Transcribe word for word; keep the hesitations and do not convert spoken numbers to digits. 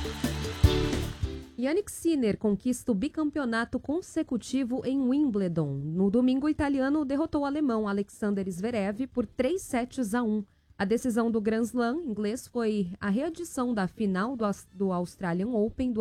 Jannik Sinner conquista o bicampeonato consecutivo em Wimbledon. No domingo, o italiano derrotou o alemão Alexander Zverev por três sets a um. A decisão do Grand Slam inglês foi a reedição da final do Australian Open do